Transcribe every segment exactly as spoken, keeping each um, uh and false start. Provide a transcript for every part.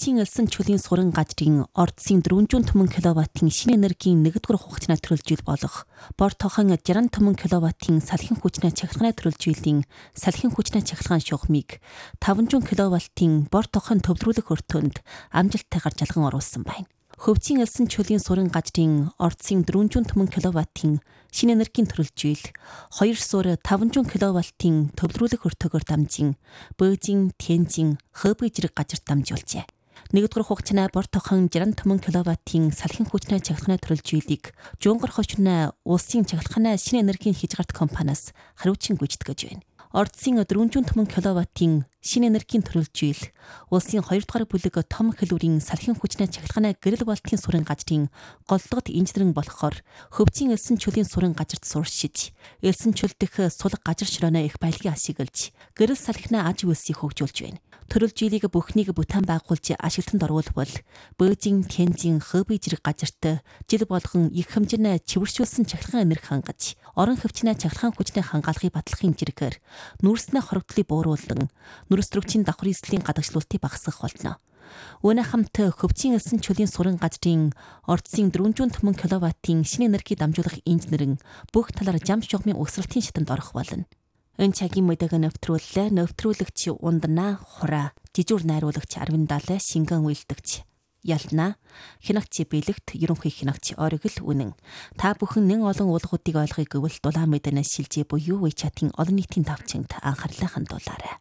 Хөвчийн элсэн чөлийн суран газрын ордсын дөрвөн түмэн киловаттын шинэ энергийн нэгдүгээр хугацааны төрөлжил болох бор тохон шестьдесят түмэн киловаттын салхин хүчний чахилгааны төрөлжилийн салхин хүчний чахилгаан шугамыг тавьсот киловаттын бор тохон төвлөрүүлэх өртөнд амжилттайгаар жалган оруулсан байна. Хөвчийн элсэн чөлийн суран газрын ордсын дөрвөн түмэн киловаттын шинэ энергийн төрөлжил хоёр суурь тавьсот киловаттын төвлөрүүлэх өртөөгөөр дамжин Бөөжин, Тяньжин, Хэбэй зэрэг газарт дамжуулжээ. Нэгдүгээр хугацааны бор тохон шестьдесят түмэн киловаттын салхин хүчний чахилгааны төрөлжилийг Жунгар хошны улсын чахилгааны шинэ энергийн хязгаарт компаниас хариуцсан гүйцэтгэж байна. Ордсын дөрвөн түмэн киловаттын шинэ энергийн төрөлжил улсын хоёр дахь бүлэг том хэлбэрийн салхин хүчний чахилгааны гэрэл болтын суран газрын голлогод инженеринг болохоор Хөвчийн элсэн чөлийн суран газарт суршиж, элсэн чөл дэх сулга газар широоно их баялагын ашиглаж, гэрэл салхины аж үйлсийг хөгжүүлж байна. Төрөлжилийг бүхнийг бүтээн байгуулж ашиглалтанд оруулбал Бөөжин, Тяньжин, Хэбэй зэрэг газарт жил болгон их хэмжээний чивэршүүлсэн чахилгаан энерги хангаж, орон хөвчний чахилгаан хүчний хангаалгыг батлахын зэрэгээр нүрснээ хорогдлыг бууруулан нүрс төрөгчийн давхар эслийн гадагшлуултыг багасгах болно. Үүний хамт Хөвчийн элсэн чөлийн суран газрын ордсын дөрвөн түмэн киловаттын шинэ энерги дамжуулах инженерин бүх талаар жам шугамын өсрэлтийн шатанд орох болно. Энэ цагийн мэдээг нэвтрүүллээ. Нэвтрүүлэгч Унданаа Хураа, жижүүр найруулагч Арвиндалаа, шингэн үйлдэгч Ялнаа, хянагч Бэлэгт, ерөнхий хянагч Оргил Үнэн. Та бүхэн нэн олон уулгуудыг ойлгохыг гэвэл дулаан мэдэнэс шилжээ буюу WeChat-ийн олон нийтийн давчингт анхаарлаа хандуулаарай.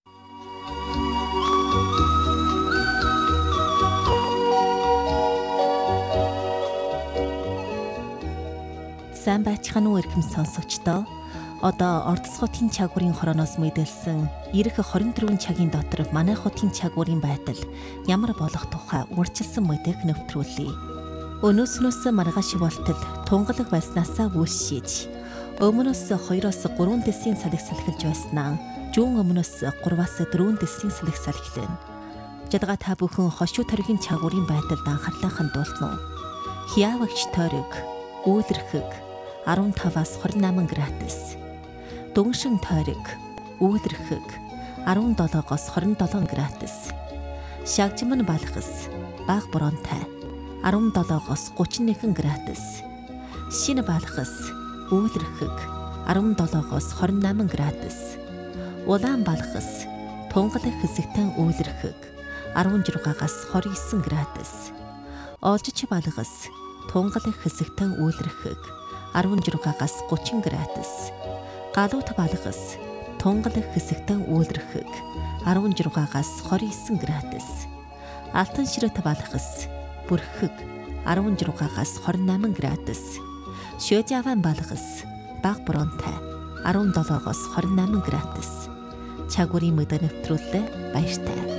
Сайн байцгаана уу эрхэм сонсогчдоо. Одоо Ордос хотын чагварын хорооноос мэдээлсэн ирэх хорин дөрвөн цагийн дотор манай хотын чагварын байдал ямар болох тухай урьдчилсан мэдээг нэвтрүүлье. Өнөөснөөс маргааш болтол тунгалаг байснасаа үүсшиж, өмнөөс хоёроос гурван дэсийн салхи салхилж байснаа жуун өмнөөс гурваас дөрвөн дэсийн салхи салхилна. Жадгаа та бүхэн хошуу төргийн чагварын байдалд анхаарлаа хандуулна уу? Хиавагч тойрог, үүлэрхэг арван таваас хорин наман градус. Дүншин тойрог, үүлэрхэг арван долоогоос хорин долоон градус. Шагжимн балхас, баг боронтой арван долоогоос гучин нэгэн градус. Шинэ балхас, үүлэрхэг арван долоогоос хорин наман градус. Улаан балхас, тунгалаг хэсэгтэн үүлэрхэг арван жургаагаас хорин есөн градус. Олжич балхас, тунгалаг хэсэгтэн үүлэрхэг арван жургаагаас гучин градус. Галуут балгас, тунгалаг хэсэгтэн үүлэрхэг арван жургаагаас хорин есөн градус. Алтан ширээт балгас, бүрхэг арван жургаагаас хорин наман градус. Шөөжаван балгас, баг боронтой арван долоогоос хорин наман градус. Чагварын мэдээ нэвтрүүлээ баяртай.